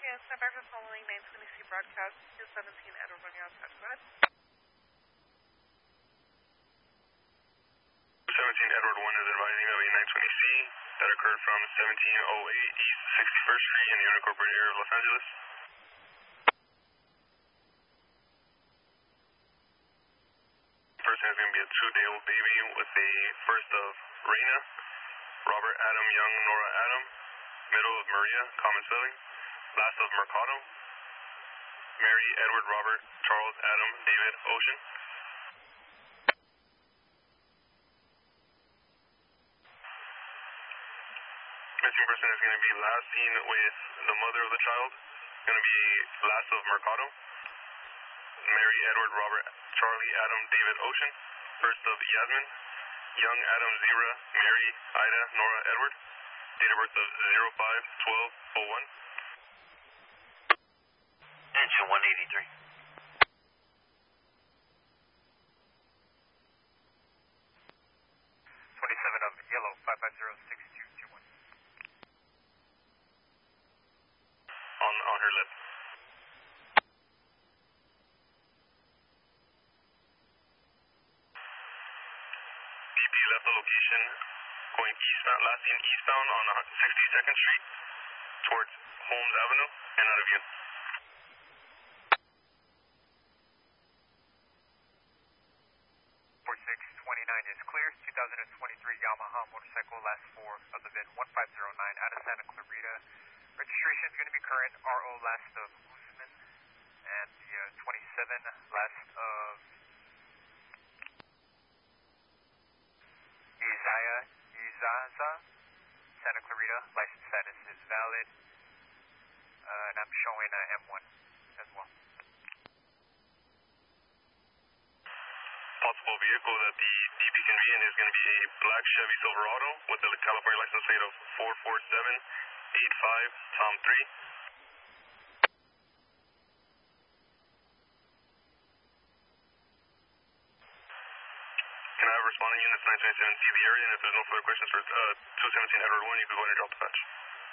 Michigan, stand by for following 920C broadcast 217 Edward Munoz. Go ahead. 17 Edward 1 is advising of a 920C that occurred from 1708 East 61st Street in the unincorporated area of Los Angeles. The person is going to be a 2-day-old baby with a first of Reina, Robert Adam Young, Nora Adam, middle of Maria, common spelling, last of Mercado, Mary Edward Robert Charles Adam David Ocean. Missing person is going to be last seen with the mother of the child, going to be last of Mercado, Mary Edward Robert Charlie Adam David Ocean, first of Yasmin, Young Adam Zira Mary Ida Nora Edward, date of birth of 05/12/01. Engine 183. 27 of yellow 5506221. On her lip. BP left the location going eastbound, last seen eastbound on 62nd Street towards Holmes Avenue and out of view. 4629 is clear. 2023 Yamaha motorcycle, last four of the VIN 1509 out of Santa Clarita. Registration is going to be current. RO last of Guzman, and the 27 last of Izaza, Santa Clarita. License status is valid, and I'm showing M1 as well. Possible vehicle that the DP can be in is going to be a black Chevy Silverado with the California license plate of 44785 Tom 3. Can I have responding units 927 see the area, and if there's no further questions for 217 Edward 1, you can go ahead and drop the patch.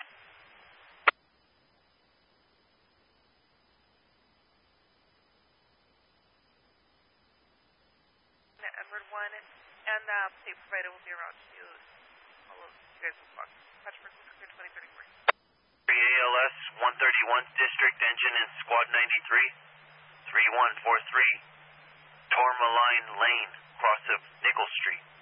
Edward 1, and the tape provider will be around to all of you guys will talk. Patch for 2034. 3ALS 131st District, engine in Squad 93, 3143, Tourmaline Lane, cross of Nickel Street.